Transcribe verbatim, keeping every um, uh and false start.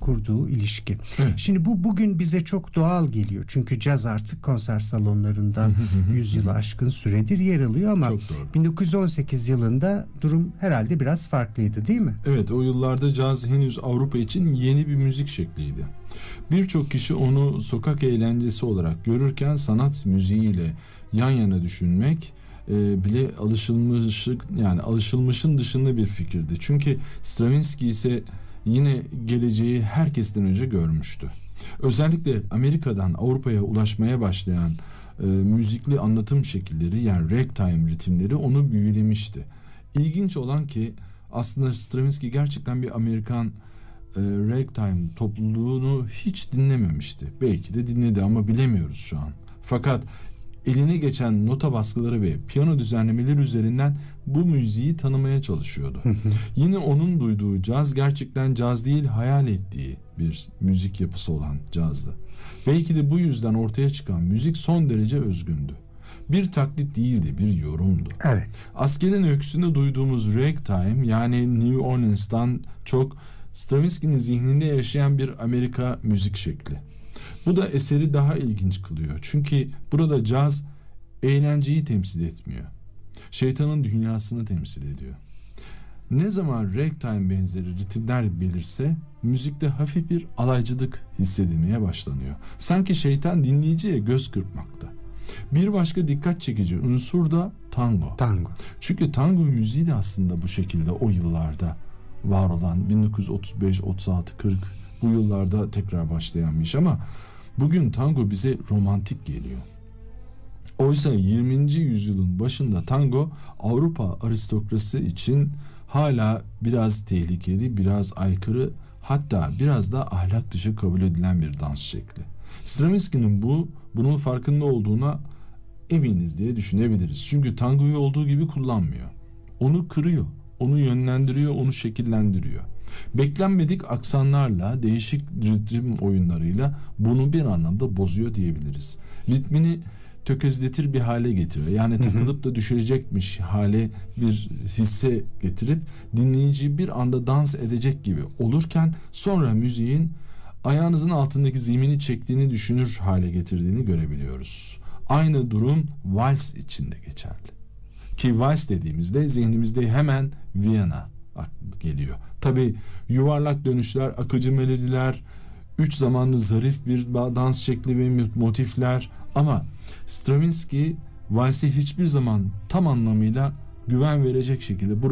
kurduğu ilişki. Evet. Şimdi bu bugün bize çok doğal geliyor. Çünkü caz artık konser salonlarında yüz yılı aşkın süredir yer alıyor ama bin dokuz yüz on sekiz yılında durum herhalde biraz farklıydı, değil mi? Evet, o yıllarda caz henüz Avrupa için yeni bir müzik şekliydi. Birçok kişi onu sokak eğlencesi olarak görürken sanat müziğiyle yan yana düşünmek e, bile alışılmışlık yani alışılmışın dışında bir fikirdi. Çünkü Stravinsky ise yine geleceği herkesten önce görmüştü. Özellikle Amerika'dan Avrupa'ya ulaşmaya başlayan e, müzikli anlatım şekilleri yani ragtime ritimleri onu büyülemişti. İlginç olan ki aslında Stravinsky gerçekten bir Amerikan e, ragtime topluluğunu hiç dinlememişti. Belki de dinledi ama bilemiyoruz şu an. Fakat eline geçen nota baskıları ve piyano düzenlemeleri üzerinden bu müziği tanımaya çalışıyordu. Yine onun duyduğu caz gerçekten caz değil, hayal ettiği bir müzik yapısı olan cazdı. Belki de bu yüzden ortaya çıkan müzik son derece özgündü. Bir taklit değildi, bir yorumdu. Evet. Askerin öyküsünde duyduğumuz ragtime yani New Orleans'tan çok Stravinsky'nin zihninde yaşayan bir Amerika müzik şekli. Bu da eseri daha ilginç kılıyor. Çünkü burada caz eğlenceyi temsil etmiyor. Şeytanın dünyasını temsil ediyor. Ne zaman ragtime benzeri ritimler belirse müzikte hafif bir alaycılık hissedilmeye başlanıyor. Sanki şeytan dinleyiciye göz kırpmakta. Bir başka dikkat çekici unsur da tango. Tango. Çünkü tango müziği de aslında bu şekilde o yıllarda var olan bin dokuz yüz otuz beş, otuz altı, kırk bu yıllarda tekrar başlayan bir iş ama bugün tango bize romantik geliyor. Oysa yirminci yüzyılın başında tango Avrupa aristokrasi için hala biraz tehlikeli, biraz aykırı, hatta biraz da ahlak dışı kabul edilen bir dans şekli. Stravinsky'nin bu bunun farkında olduğuna eminiz diye düşünebiliriz. Çünkü tangoyu olduğu gibi kullanmıyor. Onu kırıyor, onu yönlendiriyor, onu şekillendiriyor. Beklenmedik aksanlarla, değişik ritim oyunlarıyla bunu bir anlamda bozuyor diyebiliriz. Ritmini tökezletir bir hale getiriyor. Yani takılıp da düşürecekmiş hale bir hisse getirip dinleyici bir anda dans edecek gibi olurken sonra müziğin ayağınızın altındaki zemini çektiğini düşünür hale getirdiğini görebiliyoruz. Aynı durum vals için de geçerli. Ki vals dediğimizde zihnimizde hemen Viyana geliyor. Tabii yuvarlak dönüşler, akıcı melodiler, üç zamanlı zarif bir dans şekli ve motifler ama Stravinsky valsi hiçbir zaman tam anlamıyla güven verecek şekilde